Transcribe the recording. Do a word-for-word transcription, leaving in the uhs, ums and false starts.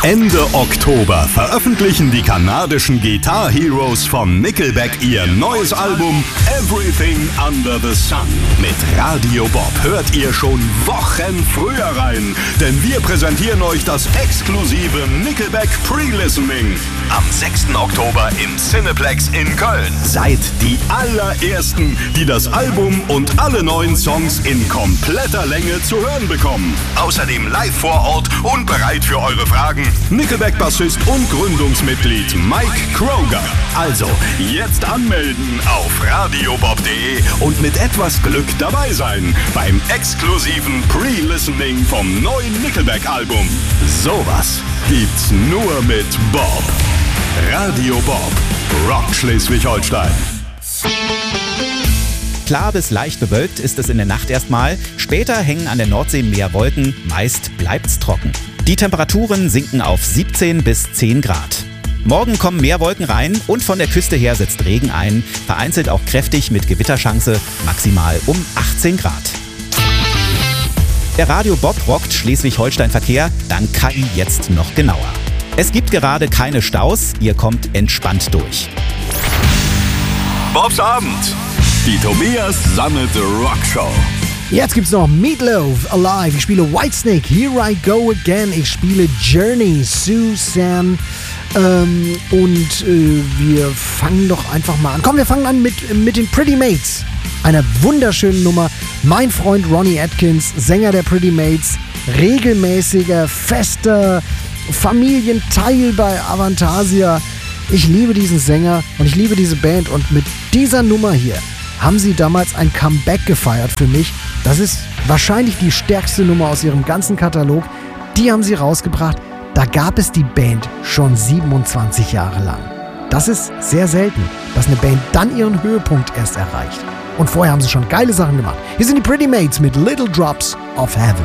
Ende Oktober veröffentlichen die kanadischen Guitar Heroes von Nickelback ihr neues Album Everything Under the Sun. Mit Radio Bob hört ihr schon Wochen früher rein, denn wir präsentieren euch das exklusive Nickelback Pre-Listening am sechsten Oktober im Cineplex in Köln. Seid die allerersten, die das Album und alle neuen Songs in kompletter Länge zu hören bekommen. Außerdem live vor Ort und bereit für eure Fragen Nickelback-Bassist und Gründungsmitglied Mike Kroger. Also jetzt anmelden auf radiobob punkt de und mit etwas Glück dabei sein beim exklusiven Pre-Listening vom neuen Nickelback-Album. Sowas gibt's nur mit Bob. Radio Bob, Rock Schleswig-Holstein. Klar bis leicht bewölkt ist es in der Nacht erstmal. Später hängen an der Nordsee mehr Wolken, meist bleibt's trocken. Die Temperaturen sinken auf siebzehn bis zehn Grad. Morgen kommen mehr Wolken rein und von der Küste her setzt Regen ein, vereinzelt auch kräftig mit Gewitterchance, maximal um achtzehn Grad. Der Radio Bob rockt Schleswig-Holstein-Verkehr dank K I jetzt noch genauer. Es gibt gerade keine Staus, ihr kommt entspannt durch. Bobs Abend. Die Tobias Sammelte Rockshow. Jetzt gibt's noch Meatloaf, Alive. Ich spiele Whitesnake, Here I Go Again. Ich spiele Journey, Suzanne. Ähm, und äh, wir fangen doch einfach mal an. Komm, wir fangen an mit, mit den Pretty Mates. Einer wunderschönen Nummer. Mein Freund Ronnie Atkins, Sänger der Pretty Mates. Regelmäßiger, fester Familienteil bei Avantasia. Ich liebe diesen Sänger und ich liebe diese Band. Und mit dieser Nummer hier haben sie damals ein Comeback gefeiert für mich. Das ist wahrscheinlich die stärkste Nummer aus ihrem ganzen Katalog. Die haben sie rausgebracht. Da gab es die Band schon siebenundzwanzig Jahre lang. Das ist sehr selten, dass eine Band dann ihren Höhepunkt erst erreicht. Und vorher haben sie schon geile Sachen gemacht. Hier sind die Pretty Mates mit Little Drops of Heaven.